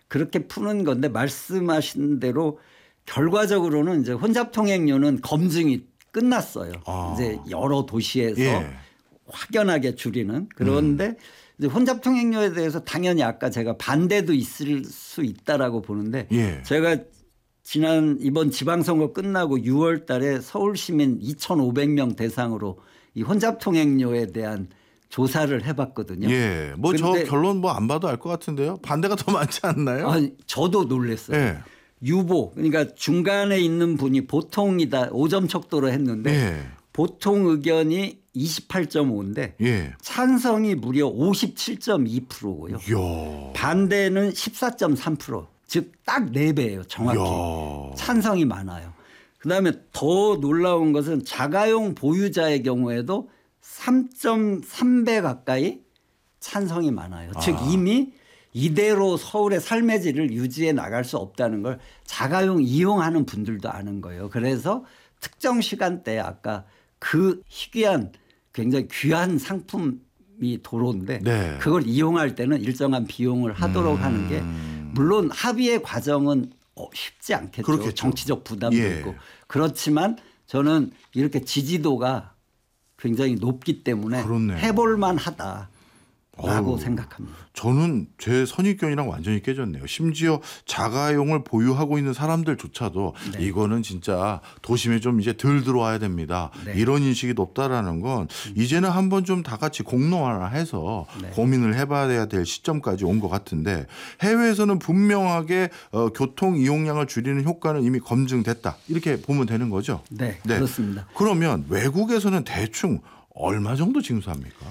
그렇게 푸는 건데 말씀하신 대로 결과적으로는 이제 혼잡통행료는 검증이 끝났어요. 이제 여러 도시에서 확연하게 줄이는. 그런데 이제 혼잡통행료에 대해서 당연히 아까 제가 반대도 있을 수 있다라고 보는데 제가 이번 지방선거 끝나고 6월 달에 서울시민 2,500명 대상으로 이 혼잡통행료에 대한 조사를 해봤거든요. 뭐 저 결론 뭐 안 봐도 알 것 같은데요. 반대가 더 많지 않나요? 아니, 저도 놀랐어요. 유보 그러니까 중간에 있는 분이 보통이다 5점 척도로 했는데 보통 의견이 28.5인데 찬성이 무려 57.2%고요. 반대는 14.3%. 즉 딱 4배예요. 정확히. 찬성이 많아요. 그다음에 더 놀라운 것은 자가용 보유자의 경우에도 3.3배 가까이 찬성이 많아요. 즉 이미 이대로 서울의 삶의 질을 유지해 나갈 수 없다는 걸 자가용 이용하는 분들도 아는 거예요. 그래서 특정 시간대에 아까 그 희귀한 굉장히 귀한 상품이 도로인데 그걸 이용할 때는 일정한 비용을 하도록 하는 게 물론 합의의 과정은 쉽지 않겠죠. 그렇겠죠. 정치적 부담도 있고. 그렇지만 저는 이렇게 지지도가 굉장히 높기 때문에 해볼 만하다. 라고 생각합니다. 저는 제 선입견이랑 완전히 깨졌네요. 심지어 자가용을 보유하고 있는 사람들조차도 이거는 진짜 도심에 좀 이제 덜 들어와야 됩니다. 이런 인식이 높다라는 건 이제는 한번 좀 다 같이 공론화해서 고민을 해봐야 될 시점까지 온 것 같은데 해외에서는 분명하게 교통 이용량을 줄이는 효과는 이미 검증됐다. 이렇게 보면 되는 거죠? 네. 그렇습니다. 그러면 외국에서는 대충 얼마 정도 징수합니까?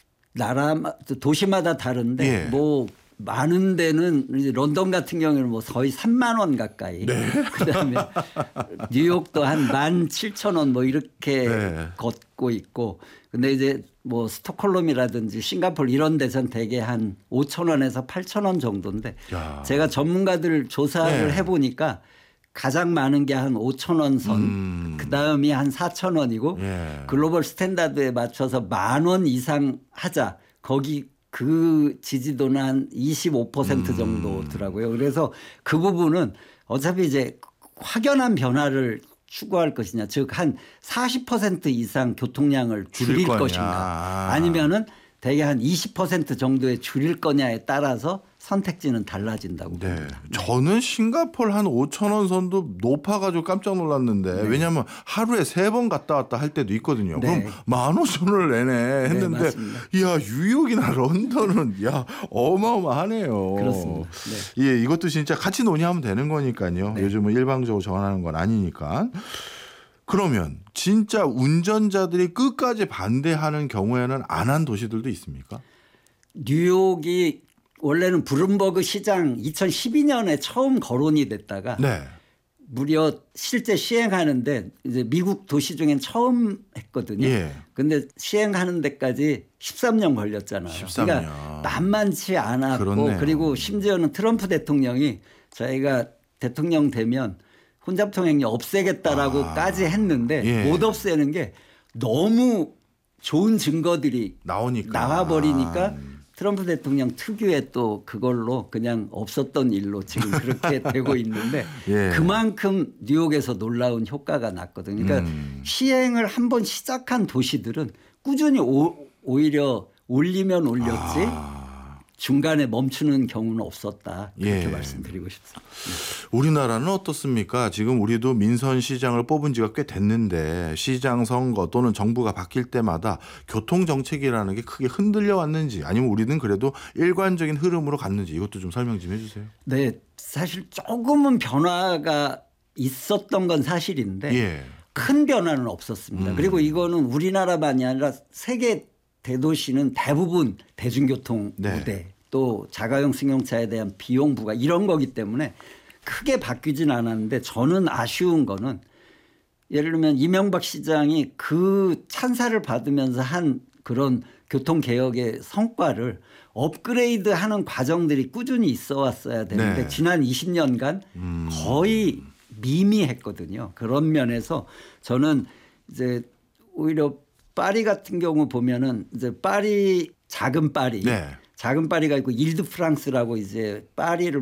도시마다 다른데 뭐 많은 데는 이제 런던 같은 경우는 뭐 거의 3만 원 가까이. 그다음에 뉴욕도 한 17,000원 뭐 이렇게 걷고 있고. 근데 이제 뭐 스톡홀름이라든지 싱가포르 이런 데선 대개 한 5,000원에서 8,000원 정도인데 제가 전문가들 조사를 해보니까 가장 많은 게 한 5,000원 선, 그다음이 한 4,000원이고 글로벌 스탠다드에 맞춰서 10,000원 이상 하자. 거기 그 지지도는 한 25% 정도더라고요. 그래서 그 부분은 어차피 이제 확연한 변화를 추구할 것이냐, 즉 한 40% 이상 교통량을 줄일 것인가 아니면은 대개 한 20% 정도에 줄일 거냐에 따라서 선택지는 달라진다고 봅니다. 저는 싱가포르 한 5,000원 선도 높아가지고 깜짝 놀랐는데 왜냐하면 하루에 3번 갔다 왔다 할 때도 있거든요. 그럼 15,000원을 내네 했는데 이야 뉴욕이나 런던은 야 어마어마하네요. 그렇습니다. 이것도 진짜 같이 논의하면 되는 거니까요. 요즘은 일방적으로 정하는 건 아니니까. 그러면 진짜 운전자들이 끝까지 반대하는 경우에는 안 한 도시들도 있습니까? 뉴욕이 원래는 브룸버그 시장 2012년에 처음 거론이 됐다가 무려 실제 시행하는데 이제 미국 도시 중엔 처음 했거든요. 그런데 시행하는 데까지 13년 걸렸잖아요. 13년. 그러니까 만만치 않았고 그리고 심지어는 트럼프 대통령이 자기가 대통령 되면 혼잡통행료 없애겠다라고까지 했는데 못 없애는 게 너무 좋은 증거들이 나와버리니까 트럼프 대통령 특유의 또 그걸로 그냥 없었던 일로 지금 그렇게 되고 있는데 그만큼 뉴욕에서 놀라운 효과가 났거든요. 그러니까 시행을 한번 시작한 도시들은 꾸준히 오히려 올리면 올렸지 중간에 멈추는 경우는 없었다. 그렇게 말씀드리고 싶습니다. 우리나라는 어떻습니까? 지금 우리도 민선시장을 뽑은 지가 꽤 됐는데 시장 선거 또는 정부가 바뀔 때마다 교통정책이라는 게 크게 흔들려 왔는지 아니면 우리는 그래도 일관적인 흐름으로 갔는지 이것도 좀 설명 좀 해 주세요. 네. 사실 조금은 변화가 있었던 건 사실인데 큰 변화는 없었습니다. 그리고 이거는 우리나라만이 아니라 세계 대도시는 대부분 대중교통 무대 또 자가용 승용차에 대한 비용 부과 이런 거기 때문에 크게 바뀌진 않았는데 저는 아쉬운 거는 예를 들면 이명박 시장이 그 찬사를 받으면서 한 그런 교통개혁의 성과를 업그레이드하는 과정들이 꾸준히 있어 왔어야 되는데 지난 20년간 거의 미미했거든요. 그런 면에서 저는 이제 오히려 파리 같은 경우 보면은 이제 파리 작은 파리가 있고 일드 프랑스라고 이제 파리를